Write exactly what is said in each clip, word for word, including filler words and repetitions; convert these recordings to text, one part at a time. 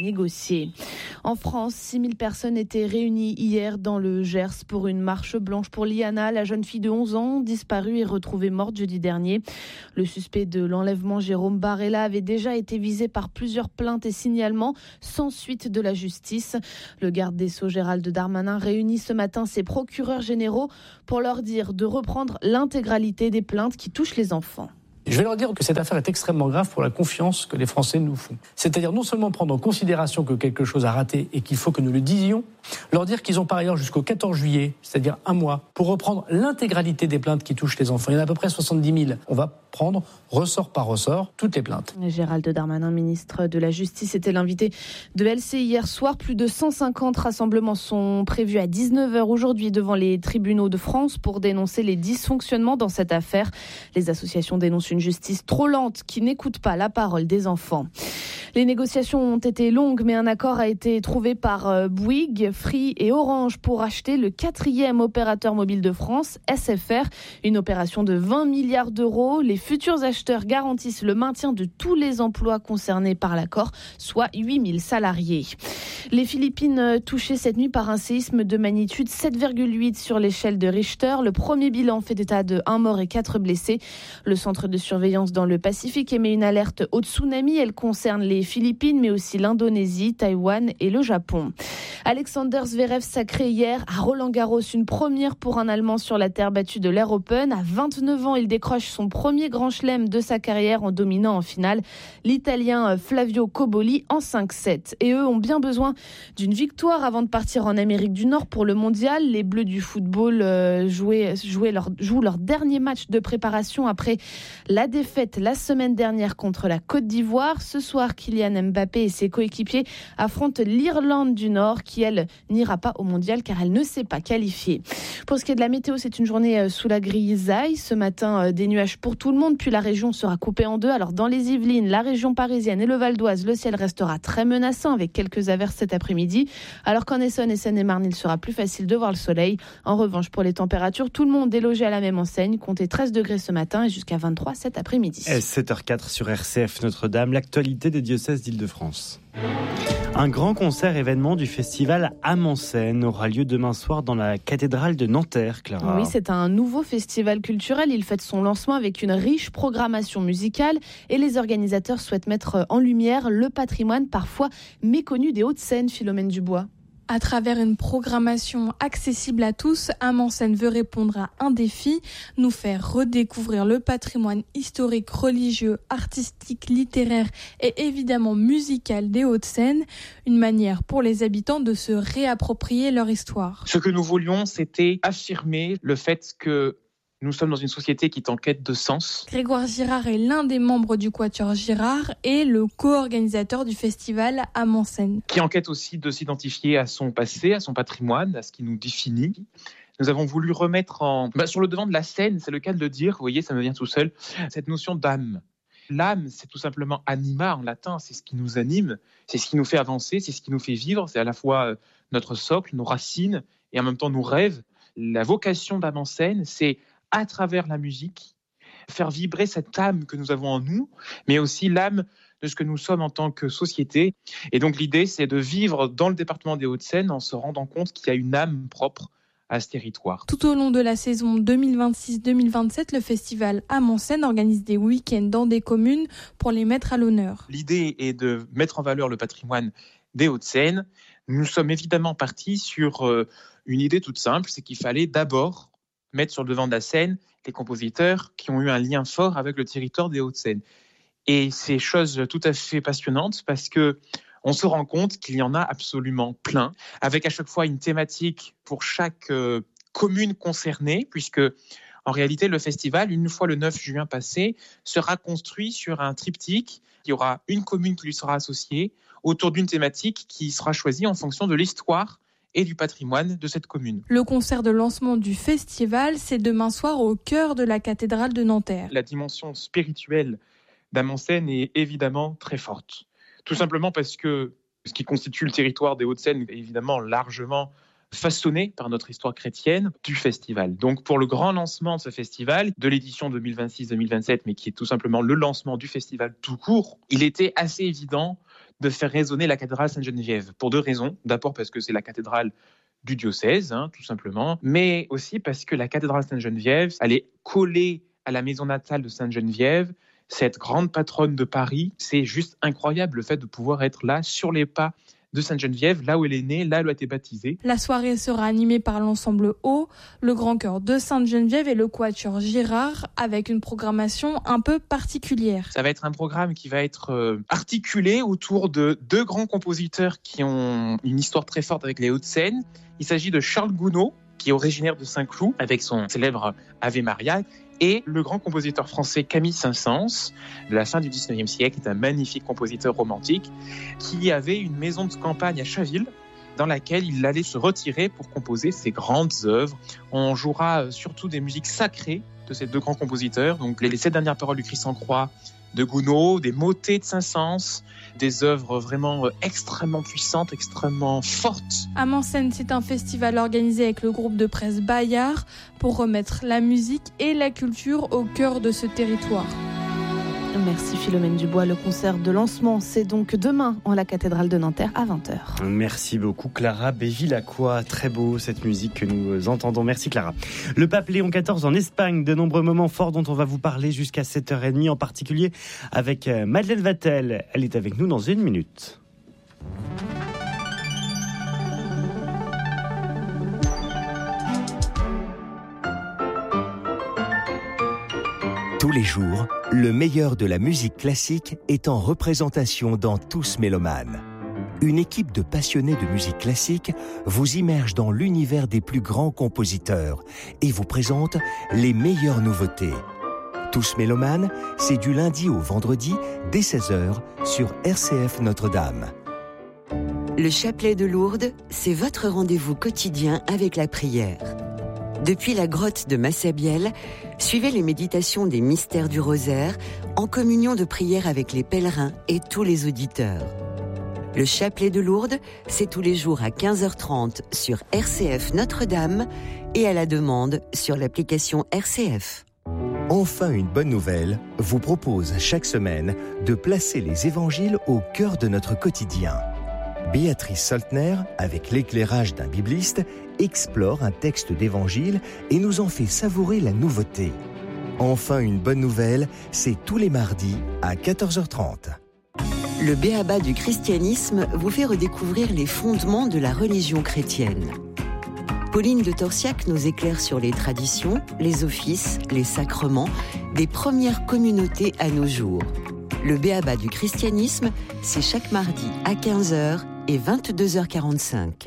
négocier. En France, six mille personnes étaient réunies hier dans le Gers pour une marche blanche pour Liana, la jeune fille de onze ans, disparue et retrouvée morte jeudi dernier. Le suspect de l'enlèvement, Jérôme Barella, avait déjà été visé par plusieurs plaintes et signalements sans suite de la justice. Le garde des Sceaux, Gérald Darmanin, réunit ce matin ses procureurs généraux pour leur dire de reprendre l'intégralité des plaintes qui touchent les enfants. Je vais leur dire que cette affaire est extrêmement grave pour la confiance que les Français nous font. C'est-à-dire non seulement prendre en considération que quelque chose a raté et qu'il faut que nous le disions, leur dire qu'ils ont par ailleurs jusqu'au quatorze juillet, c'est-à-dire un mois, pour reprendre l'intégralité des plaintes qui touchent les enfants. Il y en a à peu près soixante-dix mille. On va prendre, ressort par ressort, toutes les plaintes. Gérald Darmanin, ministre de la Justice, était l'invité de L C I hier soir. Plus de cent cinquante rassemblements sont prévus à dix-neuf heures aujourd'hui devant les tribunaux de France pour dénoncer les dysfonctionnements dans cette affaire. Les associations dénoncent une justice trop lente qui n'écoute pas la parole des enfants. Les négociations ont été longues, mais un accord a été trouvé par Bouygues, Free et Orange pour acheter le quatrième opérateur mobile de France, S F R. Une opération de vingt milliards d'euros. Les futurs acheteurs garantissent le maintien de tous les emplois concernés par l'accord, soit huit mille salariés. Les Philippines touchées cette nuit par un séisme de magnitude sept virgule huit sur l'échelle de Richter. Le premier bilan fait état de un mort et quatre blessés. Le centre de surveillance dans le Pacifique émet une alerte au tsunami. Elle concerne les Philippines, mais aussi l'Indonésie, Taïwan et le Japon. Alexander Zverev sacré hier à Roland-Garros, une première pour un Allemand sur la terre battue de l'Air Open. À vingt-neuf ans, il décroche son premier grand chelem de sa carrière en dominant en finale l'Italien Flavio Cobolli en cinq sept. Et eux ont bien besoin d'une victoire avant de partir en Amérique du Nord pour le mondial. Les Bleus du football euh, jouaient, jouaient leur, jouent leur dernier match de préparation après la défaite la semaine dernière contre la Côte d'Ivoire. Ce soir, Kylian Mbappé et ses coéquipiers affrontent l'Irlande du Nord qui, elle, n'ira pas au mondial car elle ne s'est pas qualifiée. Pour ce qui est de la météo, c'est une journée sous la grisaille. Ce matin, des nuages pour tout le monde, puis la région sera coupée en deux. Alors dans les Yvelines, la région parisienne et le Val d'Oise, le ciel restera très menaçant avec quelques averses cet après-midi. Alors qu'en Essonne et Seine-et-Marne, il sera plus facile de voir le soleil. En revanche, pour les températures, tout le monde est logé à la même enseigne. Comptez treize degrés ce matin et jusqu'à vingt-trois cet après-midi. sept heures quatre sur R C F Notre-Dame, l'actualité des diocèses d'Île-de-France. Un grand concert événement du festival Âme en scène aura lieu demain soir dans la cathédrale de Nanterre, Clara. Oui, c'est un nouveau festival culturel. Il fête son lancement avec une riche programmation musicale et les organisateurs souhaitent mettre en lumière le patrimoine parfois méconnu des Hauts-de-Seine, Philomène Dubois. À travers une programmation accessible à tous, Âme en scène veut répondre à un défi, nous faire redécouvrir le patrimoine historique, religieux, artistique, littéraire et évidemment musical des Hauts-de-Seine, une manière pour les habitants de se réapproprier leur histoire. Ce que nous voulions, c'était affirmer le fait que nous sommes dans une société qui est en quête de sens. Grégoire Girard est l'un des membres du Quatuor Girard et le co-organisateur du festival Âme en scène. Qui enquête aussi de s'identifier à son passé, à son patrimoine, à ce qui nous définit. Nous avons voulu remettre en, bah, sur le devant de la scène, c'est le cas de le dire, vous voyez, ça me vient tout seul, cette notion d'âme. L'âme, c'est tout simplement anima en latin, c'est ce qui nous anime, c'est ce qui nous fait avancer, c'est ce qui nous fait vivre, c'est à la fois notre socle, nos racines et en même temps nos rêves. La vocation d'Âme en scène, c'est à travers la musique, faire vibrer cette âme que nous avons en nous, mais aussi l'âme de ce que nous sommes en tant que société. Et donc l'idée, c'est de vivre dans le département des Hauts-de-Seine en se rendant compte qu'il y a une âme propre à ce territoire. Tout au long de la saison deux mille vingt-six deux mille vingt-sept, le festival Âme en scène organise des week-ends dans des communes pour les mettre à l'honneur. L'idée est de mettre en valeur le patrimoine des Hauts-de-Seine. Nous sommes évidemment partis sur une idée toute simple, c'est qu'il fallait d'abord mettre sur le devant de la scène les compositeurs qui ont eu un lien fort avec le territoire des Hauts-de-Seine. Et c'est chose tout à fait passionnante parce que on se rend compte qu'il y en a absolument plein, avec à chaque fois une thématique pour chaque euh, commune concernée, puisque en réalité le festival, une fois le neuf juin passé, sera construit sur un triptyque. Il y aura une commune qui lui sera associée autour d'une thématique qui sera choisie en fonction de l'histoire et du patrimoine de cette commune. Le concert de lancement du festival, c'est demain soir au cœur de la cathédrale de Nanterre. La dimension spirituelle d'Âme en scène est évidemment très forte. Tout simplement parce que ce qui constitue le territoire des Hauts-de-Seine est évidemment largement façonné par notre histoire chrétienne du festival. Donc pour le grand lancement de ce festival, de l'édition deux mille vingt-six deux mille vingt-sept, mais qui est tout simplement le lancement du festival tout court, il était assez évident de faire résonner la cathédrale Sainte-Geneviève, pour deux raisons. D'abord parce que c'est la cathédrale du diocèse, hein, tout simplement, mais aussi parce que la cathédrale Sainte-Geneviève, elle est collée à la maison natale de Sainte-Geneviève, cette grande patronne de Paris. C'est juste incroyable le fait de pouvoir être là, sur les pas de Sainte-Geneviève, là où elle est née, là où elle a été baptisée. La soirée sera animée par l'ensemble Haut, le Grand Chœur de Sainte-Geneviève et le Quatuor Girard, avec une programmation un peu particulière. Ça va être un programme qui va être euh, articulé autour de deux grands compositeurs qui ont une histoire très forte avec les Hauts-de-Seine. Il s'agit de Charles Gounod, qui est originaire de Saint-Cloud, avec son célèbre Ave Maria, et le grand compositeur français Camille Saint-Saëns, de la fin du dix-neuvième siècle, est un magnifique compositeur romantique, qui avait une maison de campagne à Chaville, dans laquelle il allait se retirer pour composer ses grandes œuvres. On jouera surtout des musiques sacrées de ces deux grands compositeurs, donc les sept dernières paroles du Christ en croix de Gounod, des motets de Saint-Saëns, des œuvres vraiment extrêmement puissantes, extrêmement fortes. Amansen, c'est un festival organisé avec le groupe de presse Bayard pour remettre la musique et la culture au cœur de ce territoire. Merci Philomène Dubois. Le concert de lancement, c'est donc demain en la cathédrale de Nanterre à vingt heures. Merci beaucoup Clara Bevilacqua. Très beau cette musique que nous entendons. Merci Clara. Le pape Léon quatorze en Espagne, de nombreux moments forts dont on va vous parler jusqu'à sept heures trente, en particulier avec Madeleine Vatel. Elle est avec nous dans une minute. Tous les jours, le meilleur de la musique classique est en représentation dans Tous Mélomanes. Une équipe de passionnés de musique classique vous immerge dans l'univers des plus grands compositeurs et vous présente les meilleures nouveautés. Tous Mélomanes, c'est du lundi au vendredi dès seize heures sur R C F Notre-Dame. Le chapelet de Lourdes, c'est votre rendez-vous quotidien avec la prière. Depuis la grotte de Massabielle, suivez les méditations des mystères du rosaire en communion de prière avec les pèlerins et tous les auditeurs. Le chapelet de Lourdes, c'est tous les jours à quinze heures trente sur R C F Notre-Dame et à la demande sur l'application R C F. Enfin, une bonne nouvelle vous propose chaque semaine de placer les évangiles au cœur de notre quotidien. Béatrice Soltner, avec l'éclairage d'un bibliste, explore un texte d'évangile et nous en fait savourer la nouveauté. Enfin, une bonne nouvelle, c'est tous les mardis à quatorze heures trente. Le B.A.B.A. du christianisme vous fait redécouvrir les fondements de la religion chrétienne. Pauline de Torsiac nous éclaire sur les traditions, les offices, les sacrements des premières communautés à nos jours. Le B.A.B.A. du christianisme, c'est chaque mardi à quinze heures et vingt-deux heures quarante-cinq.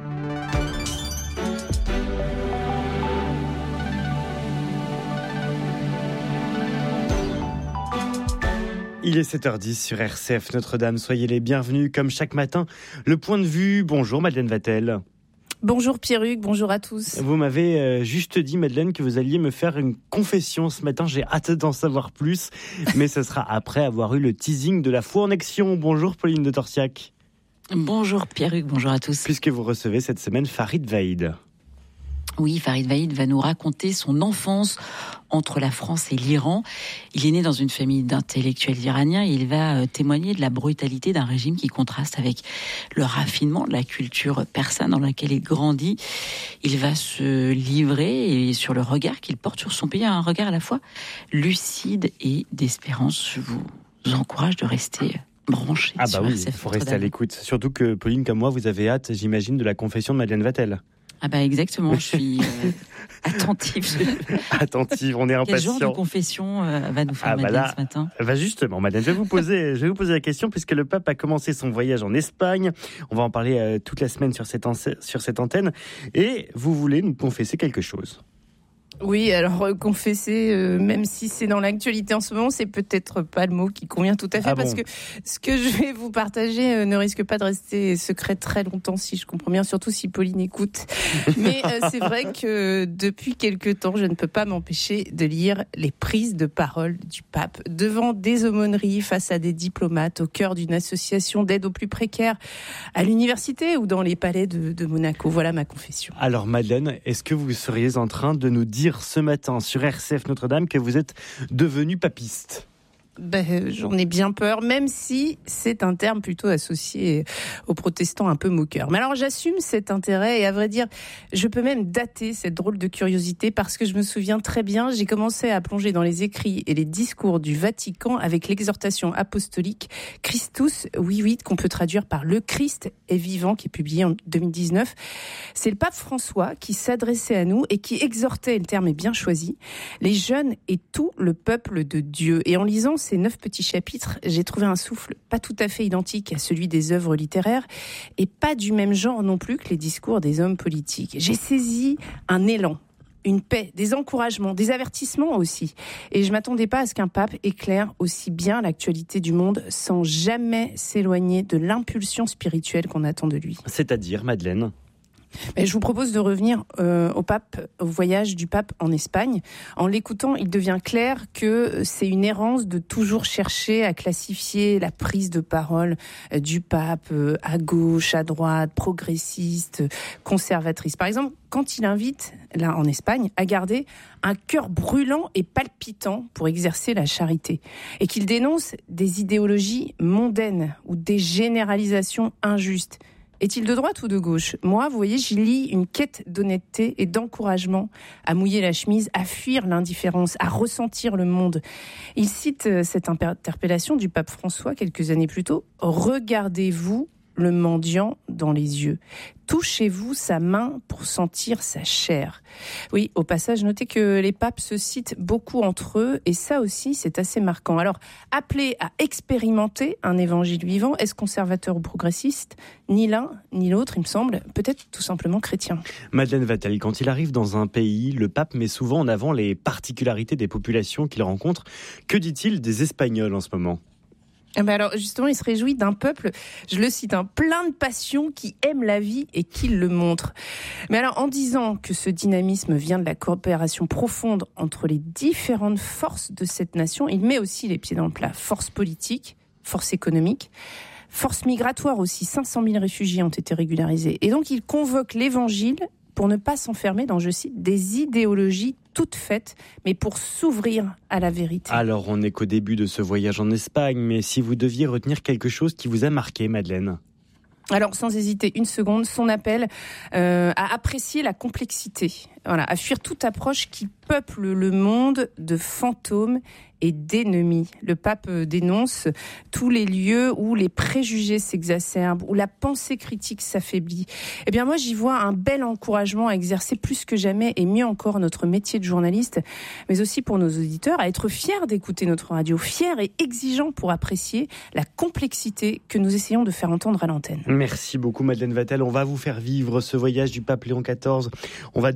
Il est sept heures dix sur R C F Notre-Dame. Soyez les bienvenus comme chaque matin. Le point de vue. Bonjour Madeleine Vatel. Bonjour Pierruc, bonjour à tous. Vous m'avez euh, juste dit, Madeleine, que vous alliez me faire une confession ce matin. J'ai hâte d'en savoir plus, mais ce sera après avoir eu le teasing de la foi en action. Bonjour Pauline de Torsiac. Bonjour Pierruc, bonjour à tous. Puisque vous recevez cette semaine Farid Vaïd. Oui, Farid Vaïd va nous raconter son enfance entre la France et l'Iran. Il est né dans une famille d'intellectuels iraniens et il va témoigner de la brutalité d'un régime qui contraste avec le raffinement de la culture persane dans laquelle il grandit. Il va se livrer et sur le regard qu'il porte sur son pays, un regard à la fois lucide et d'espérance. Je vous encourage de rester branché. Ah bah oui, il faut rester à l'écoute. Surtout que Pauline, comme moi, vous avez hâte, j'imagine, de la confession de Madeleine Vatel. Ah bah exactement, je suis euh, attentive. Attentive, on est impatient. Quel genre de confession euh, va nous faire ah bah Madeleine là, ce matin? Bah justement, Madeleine, je vais vous poser, je vais vous poser la question puisque le pape a commencé son voyage en Espagne. On va en parler euh, toute la semaine sur cette, en- sur cette antenne. Et vous voulez nous confesser quelque chose. Oui, alors euh, confesser, euh, même si c'est dans l'actualité en ce moment, c'est peut-être pas le mot qui convient tout à fait, Ah parce bon que ce que je vais vous partager euh, ne risque pas de rester secret très longtemps, si je comprends bien, surtout si Pauline écoute. Mais euh, c'est vrai que depuis quelque temps, je ne peux pas m'empêcher de lire les prises de parole du pape devant des aumôneries, face à des diplomates, au cœur d'une association d'aide aux plus précaires, à l'université ou dans les palais de, de Monaco. Voilà ma confession. Alors Madeleine, est-ce que vous seriez en train de nous dire ce matin sur R C F Notre-Dame que vous êtes devenue papiste ? Ben, j'en ai bien peur, même si c'est un terme plutôt associé aux protestants un peu moqueurs. Mais alors j'assume cet intérêt et à vrai dire, je peux même dater cette drôle de curiosité parce que je me souviens très bien, j'ai commencé à plonger dans les écrits et les discours du Vatican avec l'exhortation apostolique Christus vivit, qu'on peut traduire par Le Christ est vivant, qui est publié en deux mille dix-neuf. C'est le pape François qui s'adressait à nous et qui exhortait, le terme est bien choisi, les jeunes et tout le peuple de Dieu. Et en lisant ces neuf petits chapitres, j'ai trouvé un souffle pas tout à fait identique à celui des œuvres littéraires et pas du même genre non plus que les discours des hommes politiques. J'ai saisi un élan, une paix, des encouragements, des avertissements aussi. Et je m'attendais pas à ce qu'un pape éclaire aussi bien l'actualité du monde sans jamais s'éloigner de l'impulsion spirituelle qu'on attend de lui. C'est-à-dire, Madeleine ? Je vous propose de revenir euh, au pape, au voyage du pape en Espagne. En l'écoutant, il devient clair que c'est une errance de toujours chercher à classifier la prise de parole du pape euh, à gauche, à droite, progressiste, conservatrice. Par exemple, quand il invite, là en Espagne, à garder un cœur brûlant et palpitant pour exercer la charité, et qu'il dénonce des idéologies mondaines ou des généralisations injustes. Est-il de droite ou de gauche ? Moi, vous voyez, j'y lis une quête d'honnêteté et d'encouragement à mouiller la chemise, à fuir l'indifférence, à ressentir le monde. Il cite cette interpellation du pape François quelques années plus tôt. « Regardez-vous le mendiant dans les yeux. Touchez-vous sa main pour sentir sa chair. » Oui, au passage, notez que les papes se citent beaucoup entre eux, et ça aussi, c'est assez marquant. Alors, appelé à expérimenter un évangile vivant, est-ce conservateur ou progressiste ? Ni l'un, ni l'autre, il me semble, peut-être tout simplement chrétien. Madeleine Vatel, quand il arrive dans un pays, le pape met souvent en avant les particularités des populations qu'il rencontre. Que dit-il des Espagnols en ce moment ? Eh ben alors justement, il se réjouit d'un peuple, je le cite, hein, plein de passion, qui aime la vie et qui le montre. Mais alors, en disant que ce dynamisme vient de la coopération profonde entre les différentes forces de cette nation, il met aussi les pieds dans le plat. Force politique, force économique, force migratoire aussi. cinq cent mille réfugiés ont été régularisés. Et donc, il convoque l'évangile pour ne pas s'enfermer dans, je cite, des idéologies toutes faites, mais pour s'ouvrir à la vérité. Alors, on n'est qu'au début de ce voyage en Espagne, mais si vous deviez retenir quelque chose qui vous a marqué, Madeleine ? Alors, sans hésiter une seconde, son appel euh, à apprécier la complexité, voilà, à fuir toute approche qui peuple le monde de fantômes et d'ennemis. Le pape dénonce tous les lieux où les préjugés s'exacerbent, où la pensée critique s'affaiblit. Eh bien, moi, j'y vois un bel encouragement à exercer plus que jamais, et mieux encore, notre métier de journaliste, mais aussi pour nos auditeurs, à être fiers d'écouter notre radio, fiers et exigeants pour apprécier la complexité que nous essayons de faire entendre à l'antenne. Merci beaucoup, Madeleine Vatel. On va vous faire vivre ce voyage du pape Léon quatorze. On va